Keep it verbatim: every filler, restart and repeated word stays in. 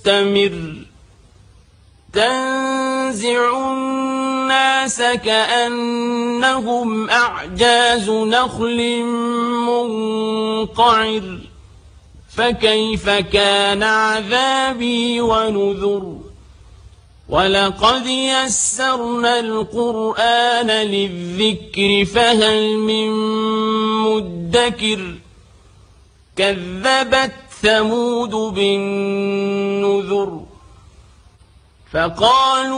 مستمر تنزع الناس كأنهم أعجاز نخل منقعر فكيف كان عذابي ونذر ولقد يسرنا القرآن للذكر فهل من مدكر كذبت ثمود بالنذر فقالوا